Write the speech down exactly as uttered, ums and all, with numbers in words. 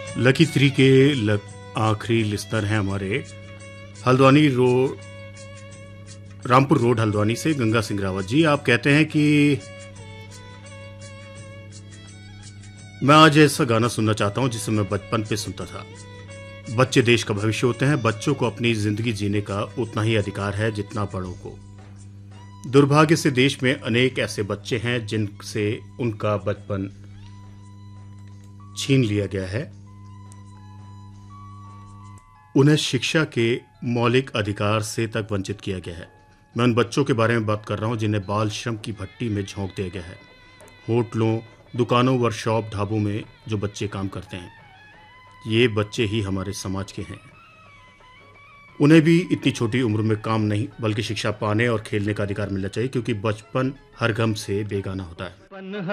Lucky three के luck आखिरी Leicester हैं हमारे हल्द्वानी रोड, रामपुर रोड हल्द्वानी से गंगा सिंह रावत जी। आप कहते हैं कि मैं आज ऐसा गाना सुनना चाहता हूं जिसे मैं बचपन पे सुनता था। बच्चे देश का भविष्य होते हैं। बच्चों को अपनी जिंदगी जीने का उतना ही अधिकार है जितना बड़ों को। दुर्भाग्य से देश में अनेक ऐसे बच्चे हैं जिनसे उनका बचपन छीन लिया गया है। उन्हें शिक्षा के मौलिक अधिकार से तक वंचित किया गया है। मैं उन बच्चों के बारे में बात कर रहा हूं जिन्हें बाल श्रम की भट्टी में झोंक दिया गया है। होटलों, दुकानों, वर्कशॉप, ढाबों में जो बच्चे काम करते हैं, ये बच्चे ही हमारे समाज के हैं। उन्हें भी इतनी छोटी उम्र में काम नहीं बल्कि शिक्षा पाने और खेलने का अधिकार मिलना चाहिए, क्योंकि बचपन हर गम से बेगाना होता है।